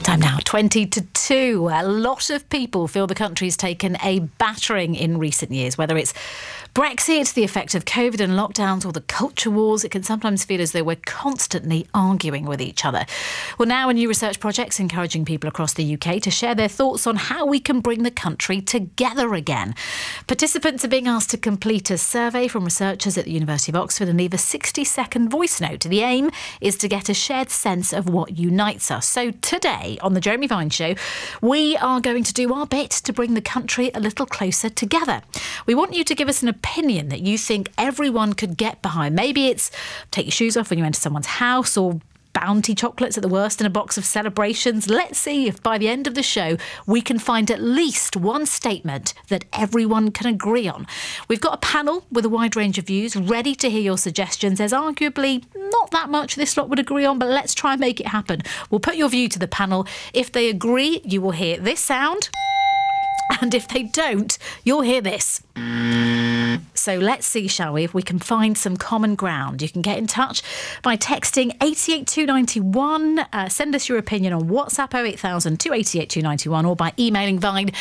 Time now, 20 to 2. A lot of people feel the country's taken a battering in recent years, whether it's Brexit, the effect of COVID and lockdowns, or the culture wars. It can sometimes feel as though we're constantly arguing with each other. Well, now a new research project's encouraging people across the UK to share their thoughts on how we can bring the country together again. Participants are being asked to complete a survey from researchers at the University of Oxford and leave a 60-second voice note. The aim is to get a shared sense of what unites us. So today on the Jeremy Vine Show, we are going to do our bit to bring the country a little closer together. We want you to give us an opinion that you think everyone could get behind. Maybe it's take your shoes off when you enter someone's house, or Bounty chocolates at the worst in a box of celebrations. Let's see if by the end of the show we can find at least one statement that everyone can agree on. We've got a panel with a wide range of views ready to hear your suggestions. There's arguably not that much this lot would agree on, but let's try and make it happen. We'll put your view to the panel. If they agree, you will hear this sound. And if they don't, you'll hear this. So let's see, shall we, if we can find some common ground. You can get in touch by texting 88291. Send us your opinion on WhatsApp 08000 288 291 or by emailing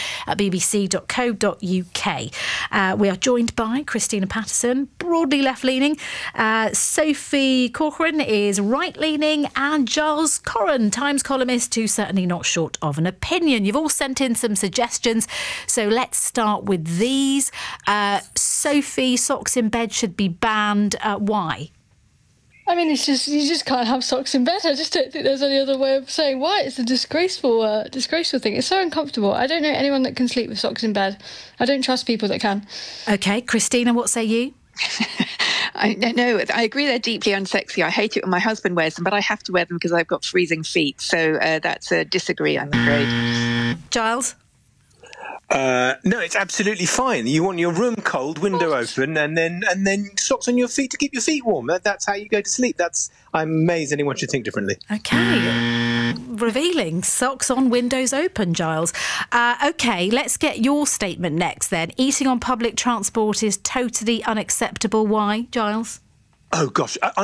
vine@bbc.co.uk. We are joined by Christina Patterson, broadly left-leaning. Sophie Corcoran is right-leaning, and Giles Corran, Times columnist, who's certainly not short of an opinion. You've all sent in some suggestions, so let's start with these. Sophie, socks in bed should be banned. Why? I mean, it's just you just can't have socks in bed. I just don't think there's any other way of saying why. It's a disgraceful thing. It's so uncomfortable. I don't know anyone that can sleep with socks in bed. I don't trust people that can. OK, Christina, what say you? I agree they're deeply unsexy. I hate it when my husband wears them, but I have to wear them because I've got freezing feet. So that's a disagree, I'm afraid. Giles? No, it's absolutely fine. You want your room cold, window open, and then socks on your feet to keep your feet warm. That's how you go to sleep. I'm amazed anyone should think differently. OK. Revealing. Socks on, windows open, Giles. OK, let's get your statement next then. Eating on public transport is totally unacceptable. Why, Giles? Oh, gosh.